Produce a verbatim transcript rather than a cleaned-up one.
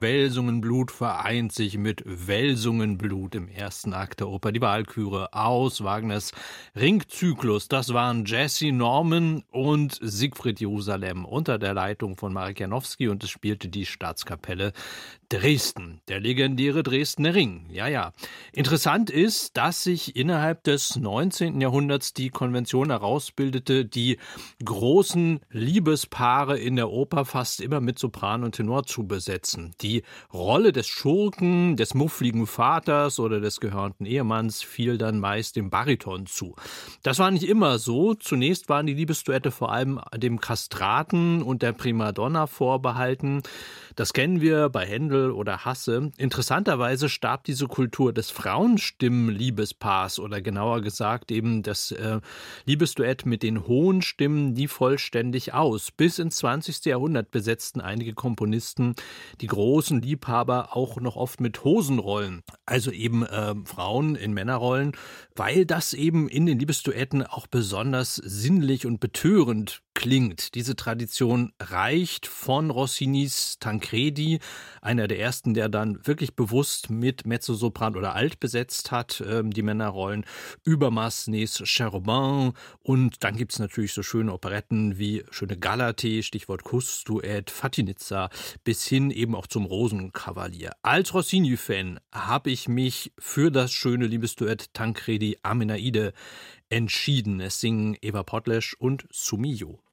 Welsungenblut vereint sich mit Welsungenblut im ersten Akt der Oper Die Walküre aus Wagners Ringzyklus. Das waren Jessye Norman und Siegfried Jerusalem unter der Leitung von Marek Janowski, und es spielte die Staatskapelle Dresden, der legendäre Dresdner Ring. Ja, ja. Interessant ist, dass sich innerhalb des neunzehnten Jahrhunderts die Konvention herausbildete, die großen Liebespaare in der Oper fast immer mit Sopran und Tenor zu besetzen. Die Rolle des Schurken, des muffligen Vaters oder des gehörnten Ehemanns fiel dann meist dem Bariton zu. Das war nicht immer so. Zunächst waren die Liebesduette vor allem dem Kastraten und der Primadonna vorbehalten. Das kennen wir bei Händel oder Hasse. Interessanterweise starb diese Kultur des Frauenstimmen-Liebespaars oder genauer gesagt eben das äh, Liebesduett mit den hohen Stimmen nie vollständig aus. Bis ins zwanzigste Jahrhundert besetzten einige Komponisten die großen Liebhaber auch noch oft mit Hosenrollen, also eben äh, Frauen in Männerrollen, weil das eben in den Liebesduetten auch besonders sinnlich und betörend klingt. Diese Tradition reicht von Rossinis Tancredi, einer der ersten, der dann wirklich bewusst mit Mezzosopran oder Alt besetzt hat, äh, die Männerrollen, über Massenets Cherubin, und dann gibt es natürlich so schöne Operetten wie Schöne Galatea, Stichwort Kussduett, Fatinizza, bis hin eben auch zum Rosenkavalier. Als Rossini-Fan habe ich mich für das schöne Liebesduett Tancredi Amenaide entschieden. Es singen Eva Potlesch und Sumio.